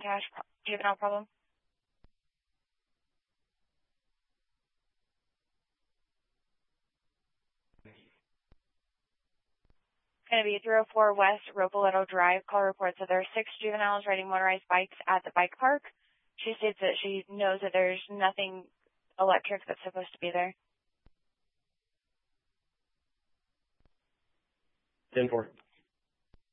cash juvenile problem. Going to be 304 West Ropoletto Drive. Call reports that there are 6 juveniles riding motorized bikes at the bike park. She states that she knows that there's nothing electric that's supposed to be there. 10-4.